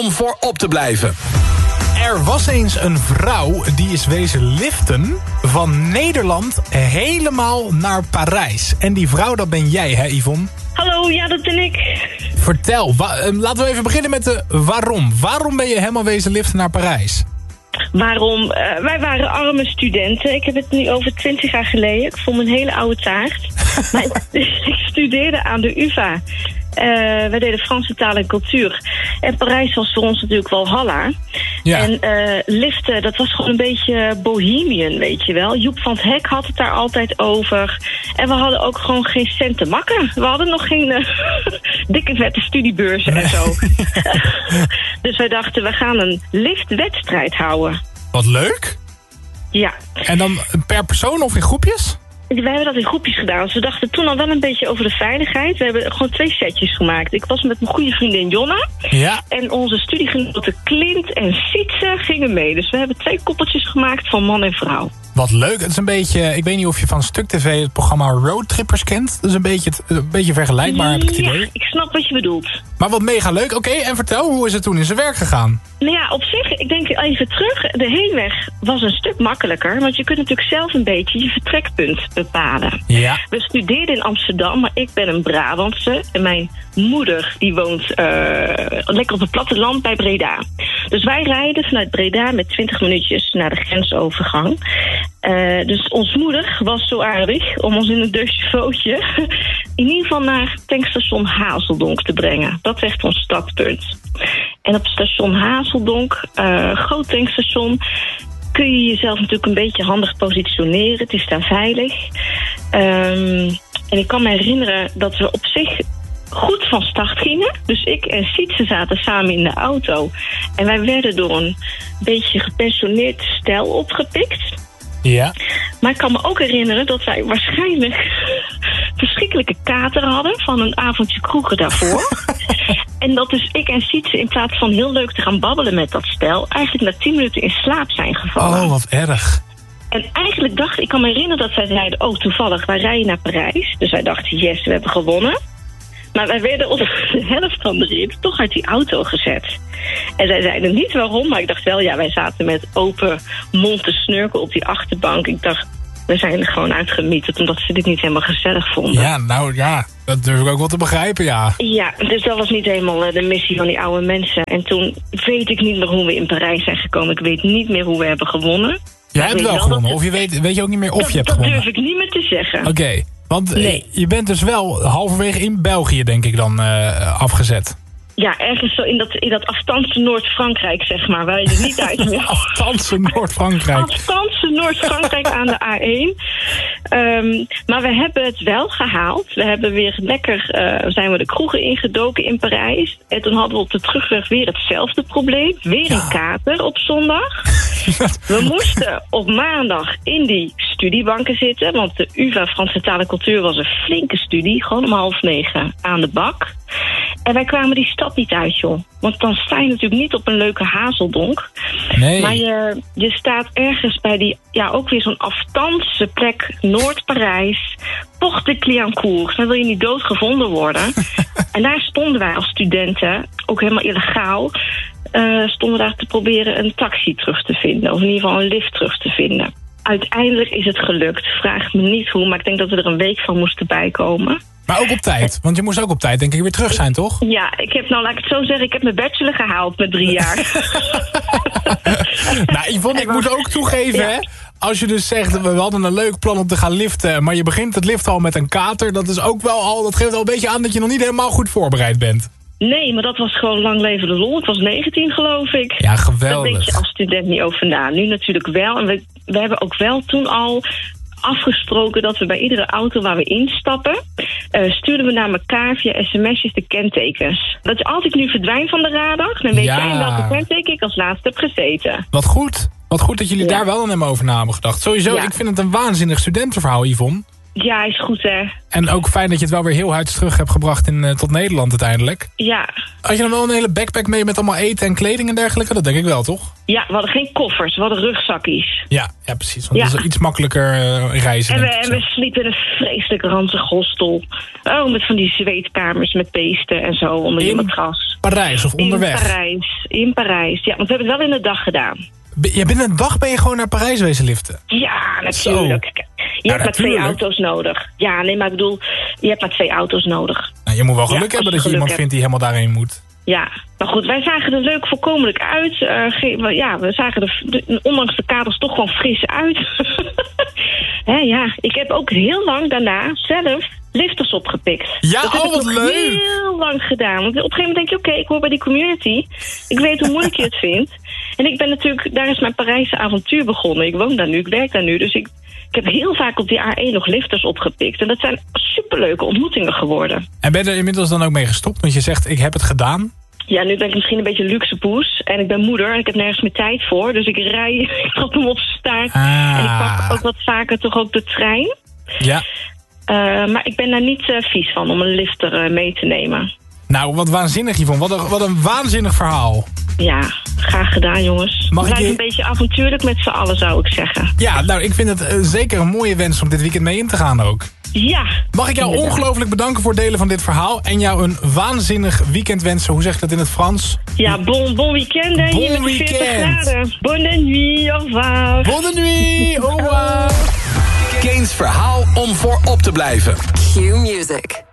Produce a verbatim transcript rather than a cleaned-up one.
Om voor op te blijven. Er was eens een vrouw die is wezen liften van Nederland helemaal naar Parijs. En die vrouw, dat ben jij, hè Yvonne? Hallo, ja, dat ben ik. Vertel, wa- uh, laten we even beginnen met de waarom. Waarom ben je helemaal wezen liften naar Parijs? Waarom? Uh, wij waren arme studenten. Ik heb het nu over twintig jaar geleden. Ik vond een hele oude taart. Maar ik studeerde aan de U vA. Uh, wij deden Franse taal en cultuur. En Parijs was voor ons natuurlijk wel Walhalla. Ja. En uh, liften, dat was gewoon een beetje bohemian, weet je wel. Joep van het Hek had het daar altijd over. En we hadden ook gewoon geen cent te makken. We hadden nog geen uh, dikke vette studiebeurzen en zo. Dus wij dachten, we gaan een liftwedstrijd houden. Wat leuk. Ja. En dan per persoon of in groepjes? Wij hebben dat in groepjes gedaan. Dus we dachten toen al wel een beetje over de veiligheid. We hebben gewoon twee setjes gemaakt. Ik was met mijn goede vriendin Jonna. Ja. En onze studiegenoten Clint en Sietse gingen mee. Dus we hebben twee koppeltjes gemaakt van man en vrouw. Wat leuk. Het is een beetje, ik weet niet of je van Stuk T V het programma Roadtrippers kent. Dat is een beetje, een beetje vergelijkbaar, heb ik het idee. Ja, ik snap wat je bedoelt. Maar wat mega leuk. Oké, okay, en vertel, hoe is het toen in zijn werk gegaan? Nou ja, op zich, ik denk even terug. De heenweg was een stuk makkelijker. Want je kunt natuurlijk zelf een beetje je vertrekpunt bepalen. Ja. We studeerden in Amsterdam, maar ik ben een Brabantse. En mijn moeder, die woont uh, lekker op het platteland bij Breda. Dus wij rijden vanuit Breda met twintig minuutjes naar de grensovergang. Uh, dus ons moeder was zo aardig om ons in een deusjevootje in ieder geval naar tankstation Hazeldonk te brengen. Dat werd ons startpunt. En op station Hazeldonk, uh, groot tankstation, kun je jezelf natuurlijk een beetje handig positioneren. Het is daar veilig. Um, en ik kan me herinneren dat we op zich goed van start gingen. Dus ik en Sietse zaten samen in de auto. En wij werden door een beetje gepensioneerd stel opgepikt. Ja. Maar ik kan me ook herinneren dat wij waarschijnlijk verschrikkelijke kater hadden van een avondje kroegen daarvoor. En dat dus ik en Sietse in plaats van heel leuk te gaan babbelen met dat stel, eigenlijk na tien minuten in slaap zijn gevallen. Oh, wat erg. En eigenlijk dacht ik, kan me herinneren dat zij zeiden, oh toevallig, wij rijden naar Parijs. Dus wij dachten, yes, we hebben gewonnen. Maar wij werden op de helft van de rit toch uit die auto gezet. En zij zeiden niet waarom, maar ik dacht wel, ja, wij zaten met open mond te snurken op die achterbank. Ik dacht, we zijn er gewoon uitgemieterd omdat ze dit niet helemaal gezellig vonden. Ja, nou ja, dat durf ik ook wel te begrijpen, ja. Ja, dus dat was niet helemaal de missie van die oude mensen. En toen weet ik niet meer hoe we in Parijs zijn gekomen. Ik weet niet meer hoe we hebben gewonnen. Jij hebt wel gewonnen, het... of je weet, weet je ook niet meer of dat, je hebt dat gewonnen? Dat durf ik niet meer te zeggen. Oké. Okay. Want nee. Je bent dus wel halverwege in België, denk ik, dan uh, afgezet. Ja, ergens zo in dat, in dat afstandse Noord-Frankrijk, zeg maar. Waar je er niet uit wil. Afstandse Noord-Frankrijk. Afstandse Noord-Frankrijk aan de A één. Um, maar we hebben het wel gehaald. We hebben weer lekker, uh, zijn we de kroegen ingedoken in Parijs. En toen hadden we op de terugweg weer hetzelfde probleem. Weer ja. een kater op zondag. We moesten op maandag in die studiebanken zitten. Want de U vA Franse Taal en Cultuur was een flinke studie. Gewoon om half negen aan de bak. En wij kwamen die stad niet uit, joh. Want dan sta je natuurlijk niet op een leuke Hazeldonk. Nee. Maar je, je staat ergens bij die, ja, ook weer zo'n afstandse plek, Noord-Parijs, Porte de Clignancourt. Dan wil je niet doodgevonden worden. En daar stonden wij als studenten, ook helemaal illegaal, uh, stonden daar te proberen een taxi terug te vinden. Of in ieder geval een lift terug te vinden. Uiteindelijk is het gelukt. Vraag me niet hoe, maar ik denk dat we er een week van moesten bijkomen. Maar ook op tijd, want je moest ook op tijd denk ik weer terug zijn, toch? Ja, ik heb, nou laat ik het zo zeggen, ik heb mijn bachelor gehaald met drie jaar. Nou, Yvonne, ik moet ook toegeven, ja. hè. Als je dus zegt, we hadden een leuk plan om te gaan liften, maar je begint het lift al met een kater, dat is ook wel al, dat geeft al een beetje aan dat je nog niet helemaal goed voorbereid bent. Nee, maar dat was gewoon lang leven de lol. Ik was negentien, geloof ik. Ja, geweldig. Daar denk je als student niet over na. Nu natuurlijk wel. En we, we hebben ook wel toen al afgesproken dat we bij iedere auto waar we instappen, uh, sturen we naar elkaar via sms'jes de kentekens. Dat je altijd nu verdwijnt van de radar, dan weet ja. jij in welke kenteken ik als laatste heb gezeten. Wat goed. Wat goed dat jullie ja. daar wel aan hebben over na hebben gedacht. Sowieso, ja. ik vind het een waanzinnig studentenverhaal, Yvonne. Ja, hij is goed, hè. En ook fijn dat je het wel weer heel huids terug hebt gebracht in, uh, tot Nederland uiteindelijk. Ja. Had je dan wel een hele backpack mee met allemaal eten en kleding en dergelijke? Dat denk ik wel, toch? Ja, we hadden geen koffers, we hadden rugzakjes. Ja, ja precies. Want ja. dat is iets makkelijker uh, reizen. En we, en we sliepen in een vreselijk ranzig hostel. Oh, met van die zweetkamers met beesten en zo onder je matras. Parijs of onderweg? In Parijs, in Parijs. Ja, want we hebben het wel in de dag gedaan. Ja, binnen een dag ben je gewoon naar Parijs wezen liften? Ja, natuurlijk. Zo. Je ja, hebt maar twee auto's nodig. Ja, nee, maar ik bedoel, je hebt maar twee auto's nodig. Nou, je moet wel geluk ja, hebben dat je iemand hebt. vindt die helemaal daarheen moet. Ja, maar goed, wij zagen er leuk voorkomelijk uit. Uh, ge- ja, we zagen er de, ondanks de kaders toch gewoon fris uit. Hè, ja, ik heb ook heel lang daarna zelf lifters opgepikt. Ja, dat heb oh, wat ik leuk! heel lang gedaan. Want op een gegeven moment denk je, oké, okay, ik hoor bij die community. Ik weet hoe moeilijk je het vindt. En ik ben natuurlijk, daar is mijn Parijse avontuur begonnen. Ik woon daar nu, ik werk daar nu, dus ik... Ik heb heel vaak op die A één nog lifters opgepikt. En dat zijn superleuke ontmoetingen geworden. En ben je er inmiddels dan ook mee gestopt? Want je zegt, ik heb het gedaan. Ja, nu ben ik misschien een beetje luxe poes. En ik ben moeder en ik heb nergens meer tijd voor. Dus ik rij, ik trap hem op zijn staart. Ah. En ik pak ook wat vaker toch ook de trein. Ja. Uh, maar ik ben daar niet uh, vies van om een lifter uh, mee te nemen. Nou, wat waanzinnig, Yvonne. Wat een, wat een waanzinnig verhaal. Ja, graag gedaan, jongens. Mag Blijf ik je... een beetje avontuurlijk met z'n allen, zou ik zeggen. Ja, nou, ik vind het uh, zeker een mooie wens om dit weekend mee in te gaan ook. Ja. Mag ik jou inderdaad ongelooflijk bedanken voor het delen van dit verhaal... en jou een waanzinnig weekend wensen. Hoe zeg ik dat in het Frans? Ja, bon, bon weekend, hè. Bon hier met weekend. veertig graden. Bonne nuit, au revoir. Bonne nuit, au revoir. Kane's verhaal om voor op te blijven. Q Music.